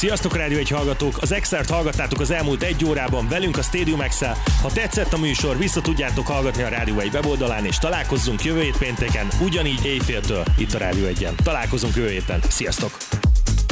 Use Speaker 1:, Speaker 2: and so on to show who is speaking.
Speaker 1: Sziasztok Rádió 1 hallgatók! Az Exert hallgattátok az elmúlt 1 órában velünk a Stadium X-el. Ha tetszett a műsor, vissza tudjátok hallgatni a Rádió 1 weboldalán, és találkozzunk jövő hét pénteken, ugyanígy éjféltől itt a Rádió 1-en. Találkozunk jövő héten. Sziasztok!